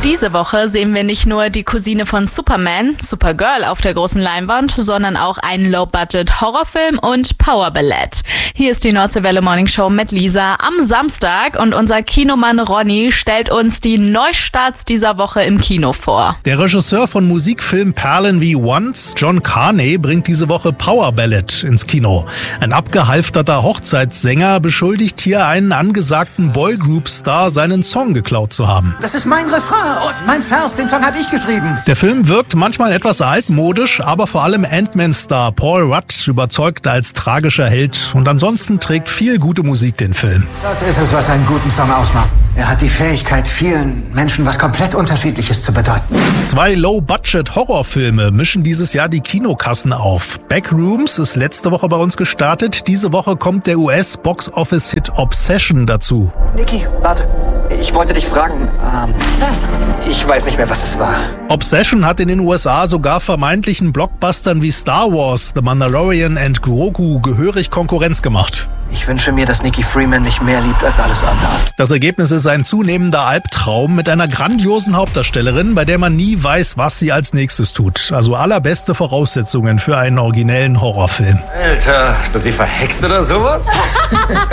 Diese Woche sehen wir nicht nur die Cousine von Superman, Supergirl, auf der großen Leinwand, sondern auch einen Low-Budget-Horrorfilm und Powerballett. Hier ist die Nordseewelle Morning Show mit Lisa am Samstag und unser Kinomann Ronny stellt uns die Neustarts dieser Woche im Kino vor. Der Regisseur von Musikfilm Perlen wie Once, John Carney, bringt diese Woche Powerballett ins Kino. Ein abgehalfterter Hochzeitssänger beschuldigt hier einen angesagten Boygroup-Star, seinen Song geklaut zu haben. Das ist mein Refrain und mein Vers, den Song habe ich geschrieben. Der Film wirkt manchmal etwas altmodisch, aber vor allem Ant-Man-Star Paul Rudd überzeugt als tragischer Held und ansonsten trägt viel gute Musik den Film. Das ist es, was einen guten Song ausmacht. Er hat die Fähigkeit, vielen Menschen was komplett Unterschiedliches zu bedeuten. 2 Low-Budget-Horrorfilme mischen dieses Jahr die Kinokassen auf. Backrooms ist letzte Woche bei uns gestartet. Diese Woche kommt der US-Box-Office-Hit Obsession dazu. Niki, warte. Ich wollte dich fragen. Was? Ich weiß nicht mehr, was es war. Obsession hat in den USA sogar vermeintlichen Blockbustern wie Star Wars, The Mandalorian und Grogu gehörig Konkurrenz gemacht. Ich wünsche mir, dass Nikki Freeman mich mehr liebt als alles andere. Das Ergebnis ist ein zunehmender Albtraum mit einer grandiosen Hauptdarstellerin, bei der man nie weiß, was sie als nächstes tut. Also allerbeste Voraussetzungen für einen originellen Horrorfilm. Alter, ist das sie verhext oder sowas?